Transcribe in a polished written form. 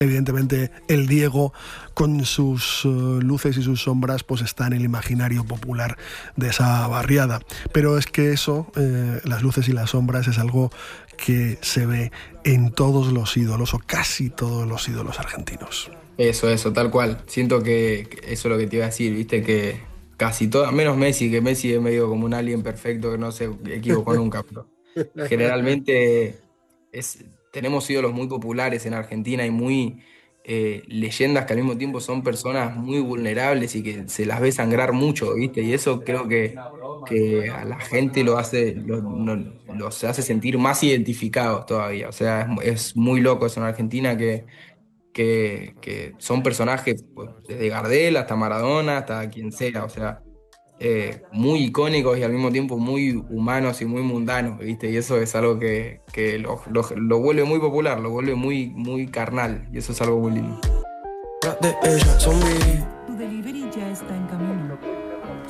Evidentemente, el Diego, con sus luces y sus sombras, pues está en el imaginario popular de esa barriada. Pero es que eso, las luces y las sombras, es algo que se ve en todos los ídolos, o casi todos los ídolos argentinos. Eso, tal cual. Siento que eso es lo que te iba a decir, viste, que casi todo, menos Messi, que Messi es medio como un alien perfecto que no se equivocó nunca, pero generalmente tenemos ídolos muy populares en Argentina y muy leyendas que al mismo tiempo son personas muy vulnerables y que se las ve sangrar mucho, viste, y eso creo que a la gente lo hace, los hace sentir más identificados todavía. O sea, es muy loco eso en Argentina que son personajes, pues, desde Gardel hasta Maradona, hasta quien sea, o sea, muy icónicos y al mismo tiempo muy humanos y muy mundanos, ¿viste? Y eso es algo que lo vuelve muy popular, lo vuelve muy, muy carnal, y eso es algo muy lindo. De ella son mi. Tu delivery ya está en camino.